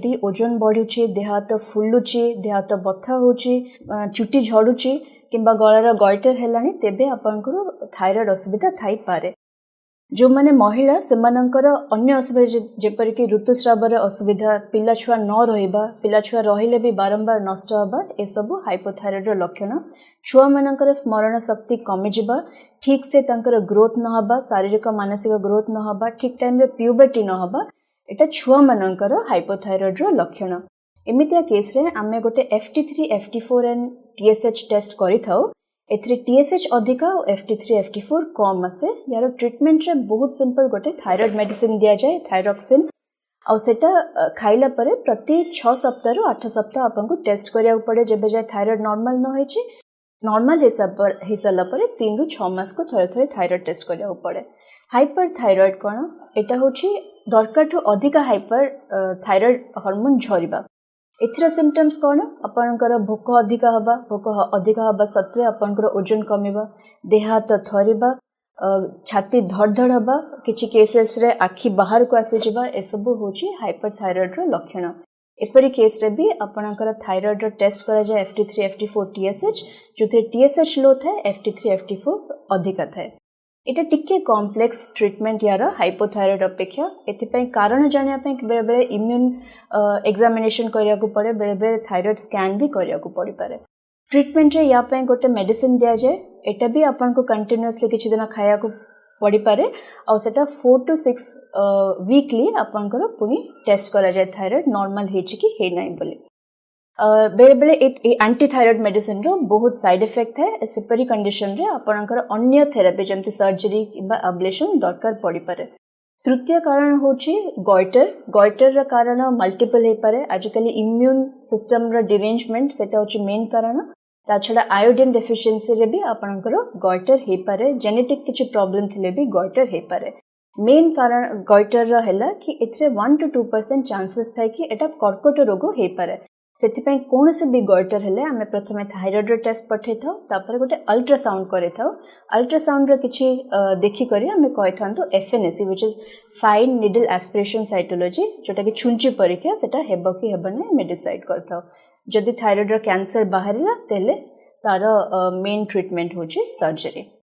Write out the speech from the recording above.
जदि ओजन बढ़ुची देह हाथ फुलुची देह हाथ बथा होची चुटी झड़ुची किंबा गलार गॉइटर हेलानी तेबे आपनकर थायराइड असुविधा थाई पारे। जो माने महिला सेमानंकर अन्य असुविधा जेपरि कि ऋतुस्रावर असुविधा पिला छुआ न रहिबा पिला छुआ रहिले भी बारंबार नष्ट हबा ए सब हाइपोथायराइड रो लक्षण। छुआ मानंकर स्मरण शक्ति कमी जिबा ठीक से तांकर ग्रोथ न हबा शारीरिक मानसिक ग्रोथ न हबा ठीक टाइम रे प्यूबर्टी न हबा एटा छुआ मानंकर हाइपोथायराइड रो लक्षण। एमितिया केस रे आमे गोटे FT3 FT4 and TSH test करि थाउ एथरे TSH अधिका और FT3 FT4 कम आसे। यार ट्रीटमेंट रे बहुत सिंपल गोटे थायराइड मेडिसिन दिया जाए थायरॉक्सिन और सेटा खाइला परे प्रति 6 सप्ताह रु 8 सप्ताह आपन टेस्ट करिया पड़े जेबे जाय थायराइड नॉर्मल न होइची नॉर्मल हिसाब पर 3 रु 6 मास को थोड़े थोड़े थायराइड टेस्ट करिया पड़े। हाइपर थायराइड कोन एटा होची दरकार ठो अधिका हाइपर थायराइड हार्मोन झरिबा। एथिरा सिम्पटम्स कोन आपनकर भोक अधिका हबा सत्वे आपनकर ओजन कमिबा देह हाथ थरिबा छाती धड़धड़ हबा किछि केसेस रे आखि बाहर को आसी जिबा ए सब होची हाइपरथायराइड रो लक्षण। एपरि केस रे भी आपनकर थायराइड रो टेस्ट करा जाय FT3 FT4 TSH जोथे TSH लो थाए FT3 FT4 अधिका थाए। एटा टिके कॉम्प्लेक्स ट्रीटमेंट यार हाइपोथायराइड अपेक्षा एथिपई कारण जानिया पे बेले बेले इम्यून एग्जामिनेशन करिया को पड़े बेले बेले थायराइड स्कैन भी करिया को पड़ी पारे। ट्रीटमेंट रे या पे गोटे मेडिसिन दिया जाए एटा भी आपन को कंटीन्यूअसली किछि दिन खाया को पड़ी पारे और सेटा 4 to 6 वीकली आपन को पुनी टेस्ट करा जाए थायराइड नॉर्मल हेछि कि हे नै बोली। बेले बेले एंटी थायराइड मेडिसिन रो बहुत साइड इफेक्ट है सेपरी कंडीशन रे आपनकर अन्य थेरेपी जमती सर्जरी किबा अब्लेशन दरकार पड़ी पारे। तृतीय कारण होची गॉइटर रा कारण मल्टीपल हे पारे। आजकल इम्यून सिस्टम रा डिरेंजमेंट सेटा होची मेन कारण। ता छडा आयोडीन डेफिशिएंसी रे भी आपनकर गॉइटर हे पारे। जेनेटिक किछि प्रॉब्लम थिले भी गॉइटर हे पारे। मेन कारण गॉइटर रा हैला कि एथरे 1 to 2% चांसेस थाय कि एटा कर्कट रोग हे पारे। सेथिपई कोन से भी गॉइटर हेले आमे प्रथमे थायराइड टेस्ट पठे थाउ तापर गोटे अल्ट्रासाउंड करे थाउ। अल्ट्रासाउंड रो किछि देखि करी आमे कहि थांतो FNAC which is fine needle aspiration cytology जोटा कि छुंची परीक्षा सेटा हेबो कि हेबने मे डिसाइड करथाउ। जदि थायराइड रो कैंसर बाहरिला तेले तार मेन ट्रीटमेंट होची सर्जरी।